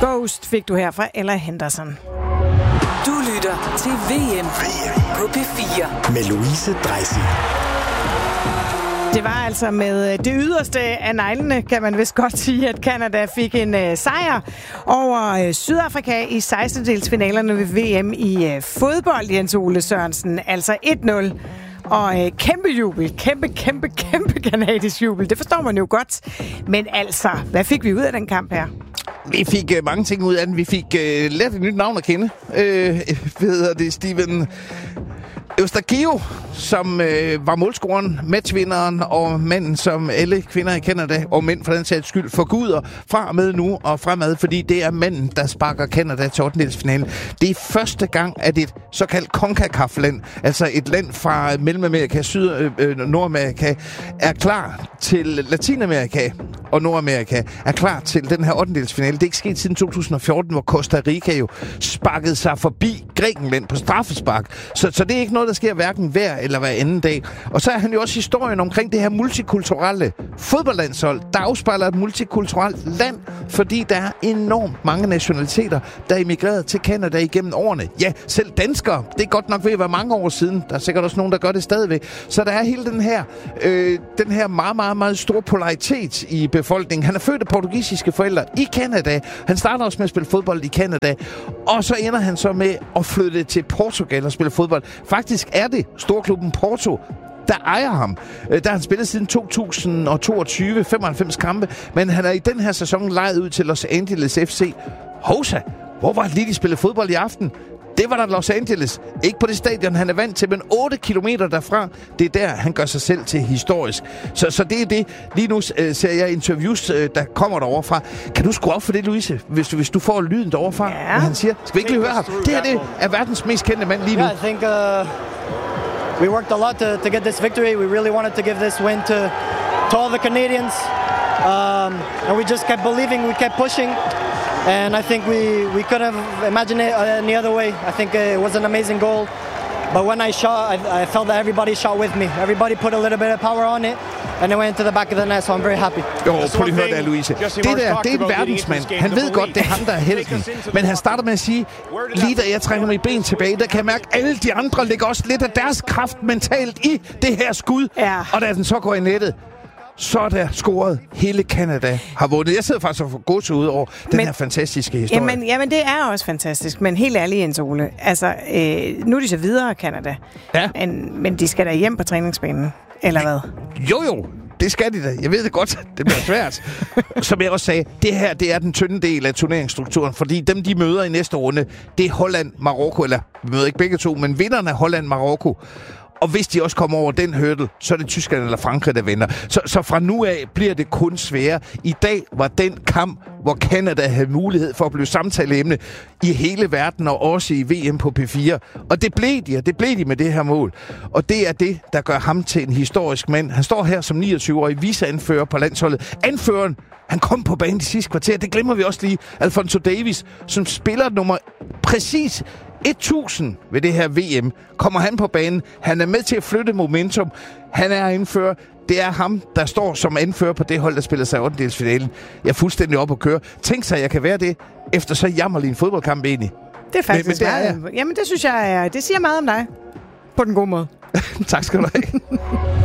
Ghost fik du her fra Ella Henderson. Du lytter til VM på P4 med Louise Dreisig. Det var altså med det yderste af neglene, kan man vist godt sige, at Canada fik en sejr over Sydafrika i 16-delsfinalerne ved VM i fodbold, Jens Ole Sørensen. Altså 1-0. Og kæmpe jubel, kæmpe kanadisk jubel. Det forstår man jo godt. Men altså, hvad fik vi ud af den kamp her? Vi fik mange ting ud af den. Vi fik lært et nyt navn at kende. Hedder det Steven Eustachio, som var målscoreren, matchvinderen og manden, som alle kvinder i Canada, og mænd for den sags skyld, forguder fra og med nu og fremad, fordi det er manden, der sparker Canada til 8-delsfinalen. Det er første gang, at et såkaldt CONCACAF-land, altså et land fra Mellemamerika, Nordamerika, er klar til Latinamerika og Nordamerika, er klar til den her 8-delsfinale. Det er ikke sket siden 2014, hvor Costa Rica jo sparkede sig forbi Grækenland på straffespark. Så det er ikke noget, der sker hverken hver eller hver anden dag. Og så er han jo også historien omkring det her multikulturelle fodboldlandshold, der afspejler et multikulturelt land, fordi der er enormt mange nationaliteter, der er emigreret til Canada igennem årene. Ja, selv danskere. Det er godt nok ved at være mange år siden. Der er sikkert også nogen, der gør det stadigvæk. Så der er hele den her meget, meget store polaritet i befolkningen. Han er født af portugisiske forældre i Canada. Han starter også med at spille fodbold i Canada. Og så ender han så med at flytte til Portugal og spille fodbold. Faktisk er det storklubben Porto, der ejer ham. Der har han spillet siden 2022, 95 kampe, men han er i den her sæson lejet ud til Los Angeles FC. Hovsa, hvor var det lige, de spillede fodbold i aften? Det var der Los Angeles. Ikke på det stadion, han er vant til, men 8 kilometer derfra, det er der, han gør sig selv til historisk. Så det er det. Lige nu ser jeg interviews, der kommer derovre fra. Kan du skrue op for det, Louise, hvis du får lyden derovre fra, hvad han siger? Skal vi ikke lige høre ham? Det her det er verdens mest kendte mand lige nu. Yeah, I think we worked a lot to get this victory. We really wanted to give this win to all the Canadians. And we just kept believing, we kept pushing. And I think we couldn't have imagined it any other way. I think it was an amazing goal. But when I shot, I felt that everybody shot with me. Everybody put a little bit of power on it. And it went into the back of the net, so I'm very happy. Prøv lige at høre der, Louise. Det er en verdensmand. Han ved godt, det er ham, der er helten. Men han starter med at sige, lige da jeg trækker mit ben tilbage, der kan jeg mærke, at alle de andre lægger også lidt af deres kraft mentalt i det her skud. Ja. Og da den så går i nettet, så er der scoret. Hele Canada har vundet. Jeg sidder faktisk og får gåsehud ud over den her fantastiske historie. Jamen, det er også fantastisk. Men helt ærligt, Jens Ole. Altså, nu er de så videre, Canada. Ja. Men de skal da hjem på træningsbanen. Eller hvad? Jo. Det skal de da. Jeg ved det godt. Det bliver svært. Som jeg også sagde, det her, det er den tynde del af turneringsstrukturen, fordi dem, de møder i næste runde, det er Holland, Marokko, eller vi møder ikke begge to, men vinderne af Holland, Marokko. Og hvis de også kommer over den hurdle, så er det Tyskland eller Frankrig, der vinder. Så fra nu af bliver det kun sværere. I dag var den kamp, hvor Canada havde mulighed for at blive samtaleemne i hele verden, og også i VM på P4. Og det blev de med det her mål. Og det er det, der gør ham til en historisk mand. Han står her som 29-årig viceanfører på landsholdet. Anføreren, han kom på banen de sidste kvarter. Det glemmer vi også lige. Alfonso Davies, som spiller nummer præcis 1000 ved det her VM, kommer han på banen. Han er med til at flytte momentum. Han er anfører. Det er ham, der står som anfører på det hold, der spiller sig i 8-delsfinalen. Jeg er fuldstændig op at køre. Tænk sig, at jeg kan være det efter så jammerlig en fodboldkamp egentlig. Det er faktisk Jamen, det synes jeg, det siger meget om dig. På den gode måde. Tak skal du have.